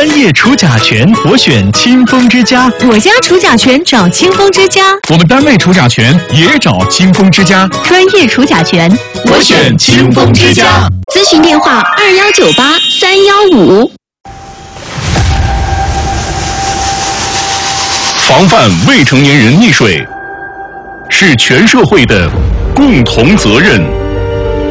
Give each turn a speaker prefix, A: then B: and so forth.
A: 专业除甲醛，我选清风之家。
B: 我家除甲醛找清风之家。
C: 我们单位除甲醛也找清风之家。
B: 专业除甲醛，
A: 我选清风之家。
B: 咨询电话2198-315。
C: 防范未成年人溺水是全社会的共同责任。